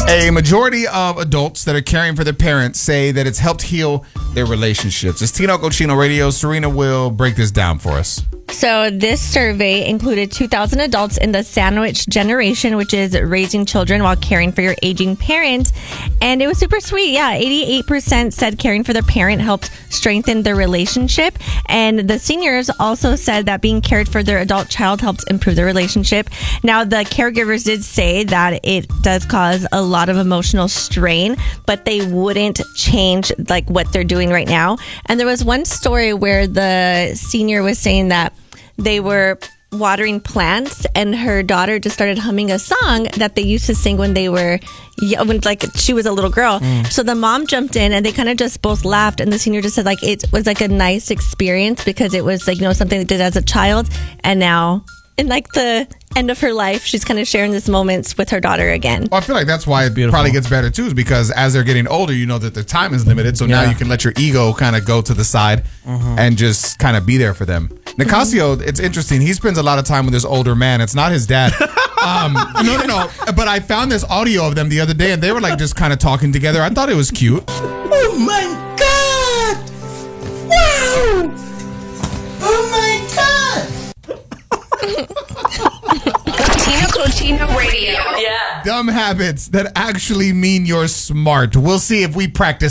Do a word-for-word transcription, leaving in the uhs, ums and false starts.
A majority of adults that are caring for their parents say that it's helped heal their relationships. It's Tino Cochino Radio. Serena will break this down for us. So this survey included two thousand adults in the sandwich generation, which is raising children while caring for your aging parent. And it was super sweet. Yeah, eighty-eight percent said caring for their parent helped strengthen their relationship. And the seniors also said that being cared for their adult child helps improve their relationship. Now, the caregivers did say that it does cause a lot of emotional strain, but they wouldn't change like what they're doing right now. And there was one story where the senior was saying that they were watering plants and her daughter just started humming a song that they used to sing when they were when like she was a little girl. Mm. So the mom jumped in and they kind of just both laughed, and the senior just said like it was like a nice experience because it was like, you know, something they did as a child, and now in like the end of her life, she's kind of sharing this moments with her daughter again. Well, I feel like that's why it Beautiful. probably gets better too, is because as they're getting older, you know that their time is limited. So yeah. now you can let your ego kind of go to the side mm-hmm. and just kind of be there for them. Nicasio, mm-hmm. it's interesting. He spends a lot of time with this older man. It's not his dad. um, no, no, no. But I found this audio of them the other day, and they were like just kind of talking together. I thought it was cute. Oh my God! Wow! Oh my God! Tino Cochino Radio. Yeah. Dumb habits that actually mean you're smart. We'll see if we practice